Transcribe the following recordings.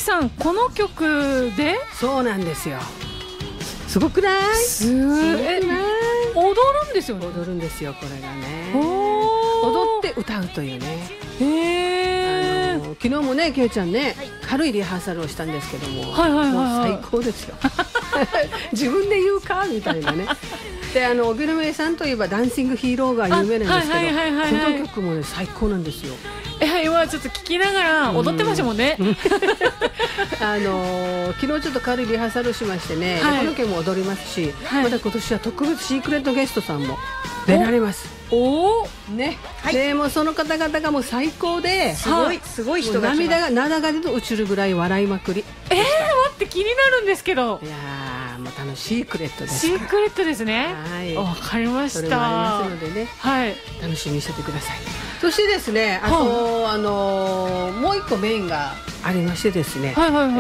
さんこの曲で。 そうなんですよ。すごくない？ すごくない？踊るんですよね。 踊るんですよこれがね。 踊って歌うというね。 昨日もねきよちゃんね、軽いリハーサルをしたんですけども、もう最高ですよ。自分で言うかみたいなね。で荻野目さんといえばダンシングヒーローが有名なんですけど、この曲もね最高なんですよ。 今ちょっと聞きながら踊ってましたもんね。 昨日ちょっと軽いリハーサルしましてね、この曲も踊りますし、また今年は特別シークレットゲストさんも出られます。ね、でもその方々がもう最高で、すごい人が涙が落ちるぐらい笑いまくり。 待って気になるんですけど。 いやーもうシークレットです。 シークレットですね。わかりました。それもありますのでね、 楽しみにしててください。そしてですね、あともう一個メインがありましてですね、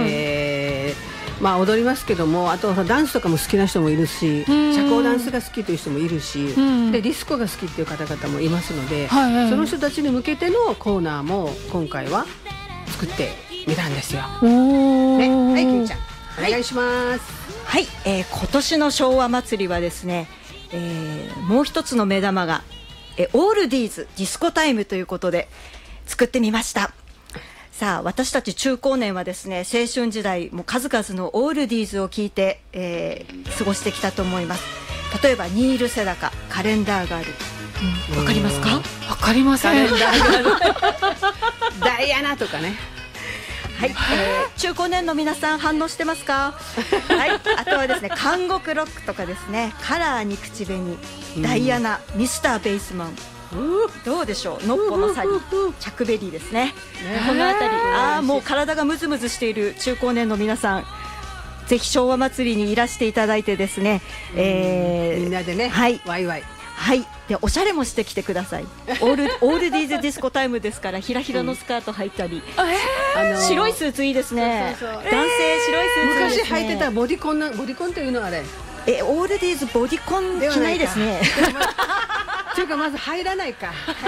踊りますけども、あとダンスとかも好きな人もいるし、社交ダンスが好きという人もいるし、でディスコが好きっていう方々もいますので、その人たちに向けてのコーナーも今回は作ってみたんですよ。はい、きみちゃんお願いします。 はい、今年の昭和祭りはですね、もう一つの目玉がオールディーズディスコタイムということで作ってみました。さあ私たち中高年はですね、青春時代も数々のオールディーズを聞いて、過ごしてきたと思います。例えばニール・セダカ、カレンダーガール、わかりますか？ わかりません。 ダイアナとかね。 はい、中高年の皆さん反応してますか？はい、あとはですね、監獄ロックとかですね、カラーに口紅、ダイアナ、ミスターベースマン、どうでしょう、ノッポのサリ、チャックベリーですね。このあたり、もう体がムズムズしている中高年の皆さん、ぜひ昭和祭りにいらしていただいてですね、 みんなでね、ワイワイ、 でおしゃれもしてきてください。オールディーズディスコタイムですから、ひらひらのスカート履いたり、白いスーツいいですね。男性白いスーツ、 昔履いてたボディコンっていうのはあれ、 オールディーズボディコン着ないですね。 というかまず入らないか。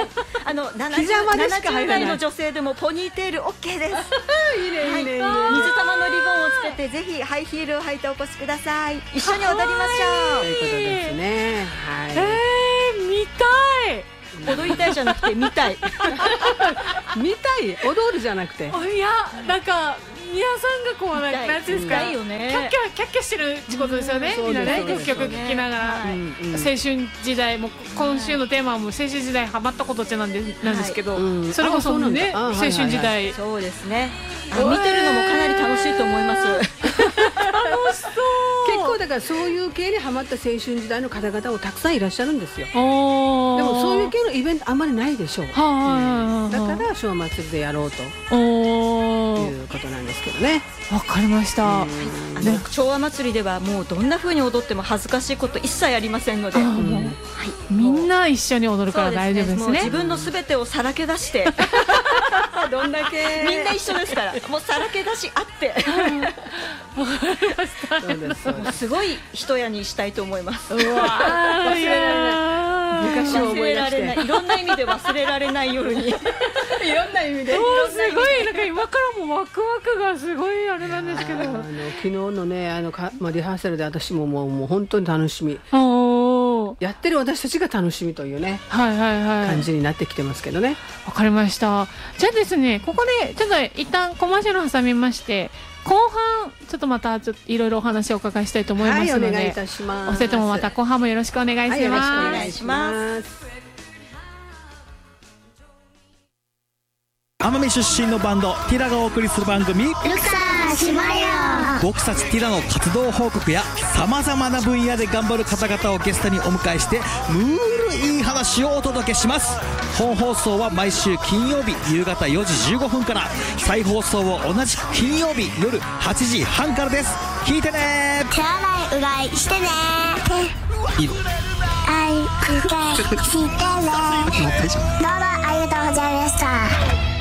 70代の女性でもポニーテール OK です。 いいねいいね。 水玉のリボンをつけて、ぜひハイヒールを履いてお越しください。一緒に踊りましょう。 ということですね。 見たい。 踊りたいじゃなくて見たい。 見たい、踊るじゃなくて。 いや、なんか皆さんがこうなんていうんですか、キャッキャしてるってことですよね。みんなね、曲聴きながら、青春時代も、今週のテーマはもう青春時代ハマったことってなんですけど、それこそね、青春時代、 そうですね。見てるのもかなり楽しいと思います。 楽しそう。 結構だからそういう系にハマった青春時代の方々もたくさんいらっしゃるんですよ。でもそういう系のイベントあんまりないでしょう。だから昭和祭りでやろうということなんですけどね。 わかりました。 昭和祭りではもうどんな風に踊っても恥ずかしいこと一切ありませんので、 みんな一緒に踊るから大丈夫ですね。 自分のすべてをさらけ出して、 どんだけみんな一緒ですから、もうさらけ出しあって、すごい一夜にしたいと思います。 忘れられない、昔を思い出して、 いろんな意味で忘れられない夜に、いろんな意味で、 すごいなんか今からもワクワクがすごいあれなんですけど、 昨日のねリハーサルで私ももう本当に楽しみ、やってる私たちが楽しみというね、感じになってきてますけどね。 わかりました。じゃあですね、ここでちょっと一旦コマーシャル挟みまして、後半ちょっとまたいろいろお話をお伺いしたいと思いますので、 お願いいたします。 お二人ともまた後半もよろしくお願いします。 よろしくお願いします。 奄美出身のバンドティラがお送りする番組、僕たちティラの活動報告やさまざまな分野で頑張る方々をゲストにお迎えして、ムールいい話をお届けします。本放送は毎週金曜日夕方4時15分から、再放送を同じく金曜日夜8時半からです。聞いてね。 手洗いうがいしてね。愛してね。どうもありがとうございました。